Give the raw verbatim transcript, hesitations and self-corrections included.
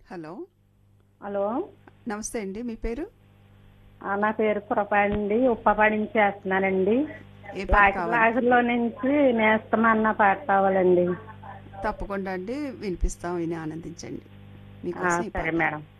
Hello. Hello. నమస్తే అండి. మీ పేరు? ఆ, నా పేరు కృప అండి. ఉప్పపాడి నుంచి చేస్తున్నానండి. ఏ పాట లాకి కావాలి? లాకిలో నుంచి నేస్తమన్న పాట కావాలండి. తప్పకుండా అండి, వినిపిస్తాం. విని ఆనందించండి. ఆ, మీకోసం ఈ సరే పాట. మేడం.